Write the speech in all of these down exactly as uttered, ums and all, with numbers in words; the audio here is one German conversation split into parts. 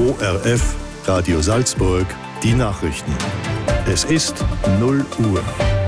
O R F, Radio Salzburg, die Nachrichten. Es ist null Uhr.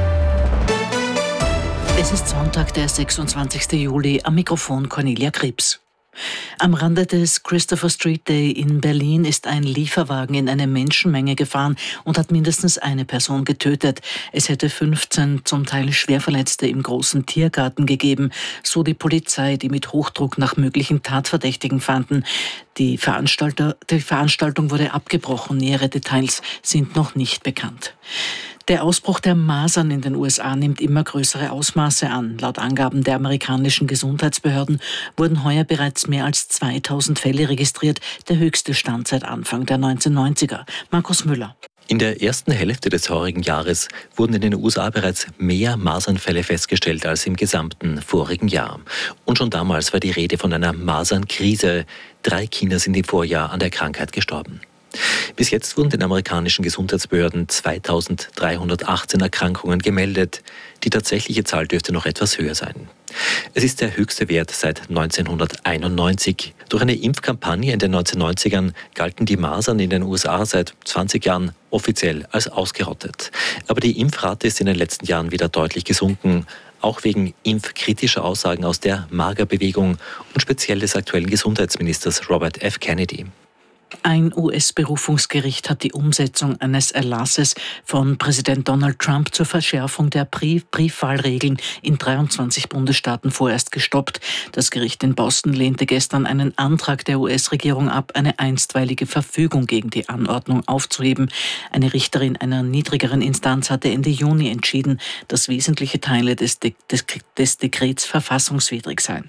Es ist Sonntag, der sechsundzwanzigsten Juli, am Mikrofon Cornelia Krebs. Am Rande des Christopher Street Day in Berlin ist ein Lieferwagen in eine Menschenmenge gefahren und hat mindestens eine Person getötet. Es hätte fünfzehn zum Teil Schwerverletzte im großen Tiergarten gegeben, so die Polizei, die mit Hochdruck nach möglichen Tatverdächtigen fanden. Die, Veranstalter, die Veranstaltung wurde abgebrochen, nähere Details sind noch nicht bekannt. Der Ausbruch der Masern in den U S A nimmt immer größere Ausmaße an. Laut Angaben der amerikanischen Gesundheitsbehörden wurden heuer bereits mehr als zweitausend Fälle registriert, der höchste Stand seit Anfang der neunzehnhundertneunziger. Markus Müller. In der ersten Hälfte des heurigen Jahres wurden in den U S A bereits mehr Masernfälle festgestellt als im gesamten vorigen Jahr. Und schon damals war die Rede von einer Masernkrise. Drei Kinder sind im Vorjahr an der Krankheit gestorben. Bis jetzt wurden den amerikanischen Gesundheitsbehörden zweitausenddreihundertachtzehn Erkrankungen gemeldet. Die tatsächliche Zahl dürfte noch etwas höher sein. Es ist der höchste Wert seit neunzehnhunderteinundneunzig. Durch eine Impfkampagne in den neunzehnhundertneunzigern galten die Masern in den U S A seit zwanzig Jahren offiziell als ausgerottet. Aber die Impfrate ist in den letzten Jahren wieder deutlich gesunken, auch wegen impfkritischer Aussagen aus der MAGA-Bewegung und speziell des aktuellen Gesundheitsministers Robert F. Kennedy. Ein U S-Berufungsgericht hat die Umsetzung eines Erlasses von Präsident Donald Trump zur Verschärfung der Brief- Briefwahlregeln in dreiundzwanzig Bundesstaaten vorerst gestoppt. Das Gericht in Boston lehnte gestern einen Antrag der U S-Regierung ab, eine einstweilige Verfügung gegen die Anordnung aufzuheben. Eine Richterin einer niedrigeren Instanz hatte Ende Juni entschieden, dass wesentliche Teile des, De- des, des Dekrets verfassungswidrig seien.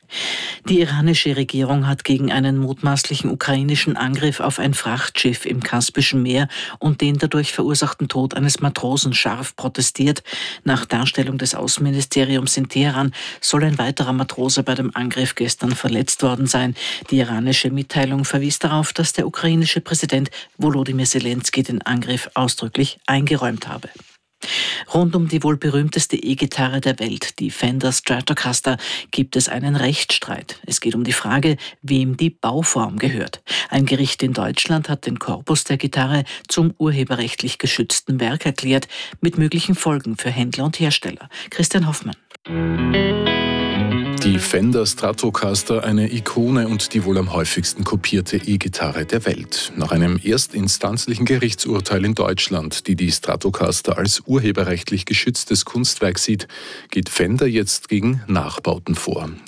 Die iranische Regierung hat gegen einen mutmaßlichen ukrainischen Angriff auf ein Frachtschiff im Kaspischen Meer und den dadurch verursachten Tod eines Matrosen scharf protestiert. Nach Darstellung des Außenministeriums in Teheran soll ein weiterer Matrose bei dem Angriff gestern verletzt worden sein. Die iranische Mitteilung verwies darauf, dass der ukrainische Präsident Volodymyr Zelensky den Angriff ausdrücklich eingeräumt habe. Rund um die wohl berühmteste E-Gitarre der Welt, die Fender Stratocaster, gibt es einen Rechtsstreit. Es geht um die Frage, wem die Bauform gehört. Ein Gericht in Deutschland hat den Korpus der Gitarre zum urheberrechtlich geschützten Werk erklärt, mit möglichen Folgen für Händler und Hersteller. Christian Hoffmann. Die Fender Stratocaster, eine Ikone und die wohl am häufigsten kopierte E-Gitarre der Welt. Nach einem erstinstanzlichen Gerichtsurteil in Deutschland, die die Stratocaster als urheberrechtlich geschütztes Kunstwerk sieht, geht Fender jetzt gegen Nachbauten vor.